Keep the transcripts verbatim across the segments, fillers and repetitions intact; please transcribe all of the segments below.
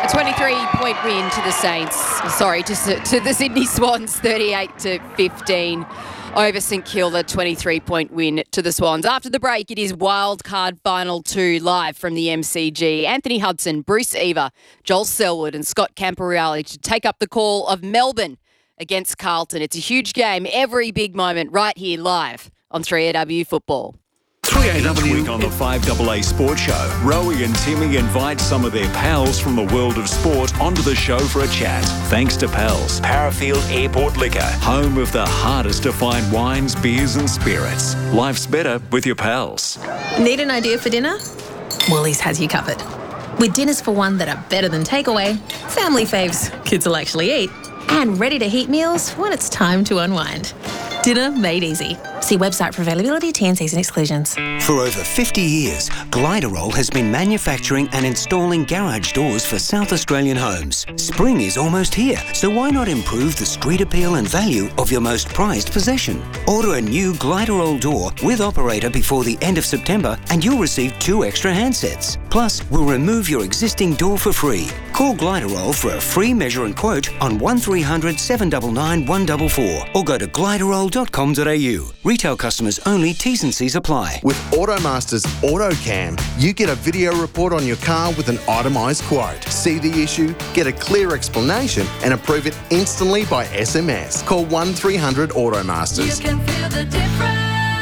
A twenty-three point win to the Saints. Sorry, to, to the Sydney Swans, thirty-eight to fifteen over St Kilda. twenty-three point win to the Swans. After the break, it is Wildcard Final two live from the M C G. Anthony Hudson, Bruce Eva, Joel Selwood and Scott Camporeale to take up the call of Melbourne against Carlton. It's a huge game. Every big moment right here live on three A W Football. three A W. Each week on the five A A Sports Show, Rowie and Timmy invite some of their pals from the world of sport onto the show for a chat. Thanks to Pals, Parafield Airport Liquor, home of the hardest to find wines, beers and spirits. Life's better with your pals. Need an idea for dinner? Woolies has you covered. With dinners for one that are better than takeaway, family faves kids will actually eat, and ready-to-heat meals when it's time to unwind. Dinner made easy. See website for availability, T and Cs and exclusions. For over fifty years, Gliderol has been manufacturing and installing garage doors for South Australian homes. Spring is almost here, so why not improve the street appeal and value of your most prized possession? Order a new Gliderol door with operator before the end of September and you'll receive two extra handsets. Plus, we'll remove your existing door for free. Call Gliderol for a free measure and quote on one three hundred seven nine nine one four four or go to gliderol dot com dot a u. Retail customers only, T's and C's apply. With Automaster's AutoCam, you get a video report on your car with an itemised quote. See the issue, get a clear explanation and approve it instantly by S M S. Call one three hundred Automasters. You can feel the difference.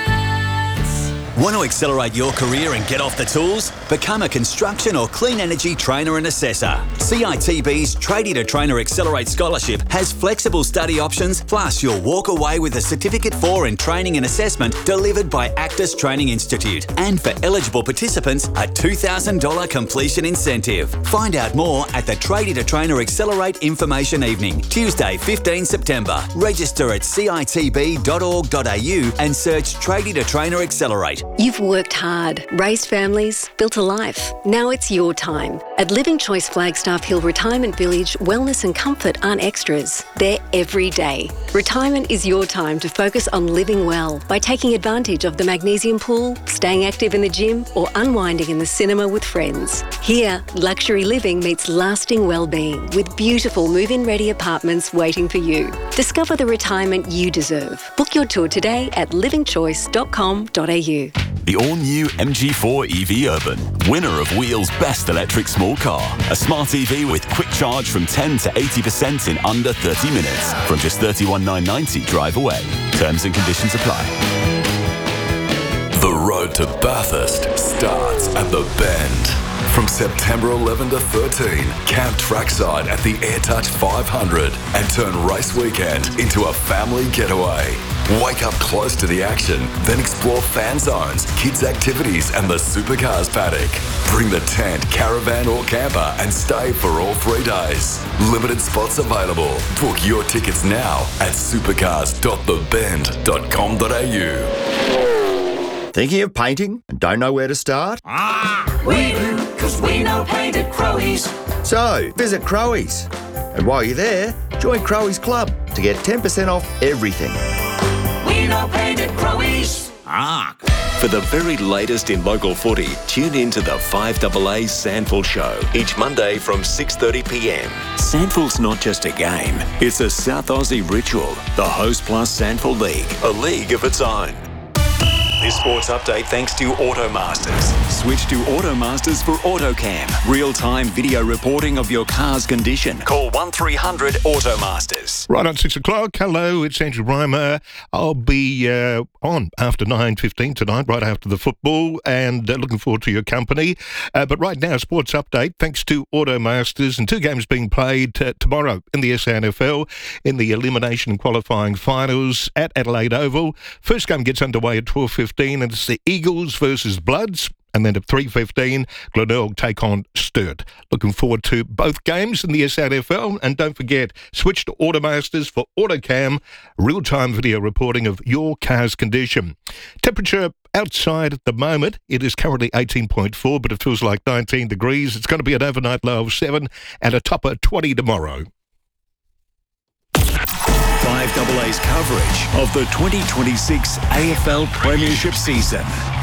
Want to accelerate your career and get off the tools? Become a construction or clean energy trainer and assessor. C I T B's Tradie to Trainer Accelerate Scholarship has flexible study options, plus you'll walk away with a Certificate four in Training and Assessment delivered by Actus Training Institute. And for eligible participants, a two thousand dollars completion incentive. Find out more at the Tradie to Trainer Accelerate Information Evening, Tuesday, fifteenth September. Register at c i t b dot org dot a u and search Tradie to Trainer Accelerate. You've worked hard, raised families, built a life. Now it's your time. At Living Choice Flagstaff Hill Retirement Village, wellness and comfort aren't extras. They're every day. Retirement is your time to focus on living well by taking advantage of the magnesium pool, staying active in the gym, or unwinding in the cinema with friends. Here, luxury living meets lasting well-being with beautiful move-in ready apartments waiting for you. Discover the retirement you deserve. Book your tour today at living choice dot com dot a u. The all-new M G four E V Urban, winner of Wheel's Best Electric Small Car. A smart E V with quick charge from ten to eighty percent in under thirty minutes. From just thirty-one thousand nine hundred ninety drive away. Terms and conditions apply. The road to Bathurst starts at the Bend. From September eleventh to thirteenth, camp trackside at the AirTouch five hundred and turn race weekend into a family getaway. Wake up close to the action, then explore fan zones, kids' activities and the supercars paddock. Bring the tent, caravan or camper and stay for all three days. Limited spots available. Book your tickets now at supercars dot the bend dot com dot a u. Thinking of painting and don't know where to start? Ah, we do, because we know paint at Crowies. So, visit Crowies. And while you're there, join Crowies Club to get ten percent off everything. We know paint at Crowies. Ah. For the very latest in local footy, tune in to the five A A Sandful Show each Monday from six thirty p m. Sandful's not just a game, it's a South Aussie ritual. The Host Plus Sandful League, a league of its own. This sports update thanks to Automasters. Switch to Automasters for AutoCam. Real-time video reporting of your car's condition. Call one three hundred Automasters. Right on six o'clock. Hello, it's Andrew Reimer. I'll be uh, on after nine fifteen tonight, right after the football, and uh, looking forward to your company. Uh, but right now, sports update thanks to Automasters, and two games being played uh, tomorrow in the S A N F L in the elimination qualifying finals at Adelaide Oval. First game gets underway at twelve fifteen. And it's the Eagles versus Bloods. And then at three fifteen, Glenelg take on Sturt. Looking forward to both games in the S A N F L. And don't forget, switch to Automasters for AutoCam, real-time video reporting of your car's condition. Temperature outside at the moment, it is currently eighteen point four, but it feels like nineteen degrees. It's going to be an overnight low of seven and a topper twenty tomorrow. five A A's coverage of the twenty twenty-six A F L Premiership season.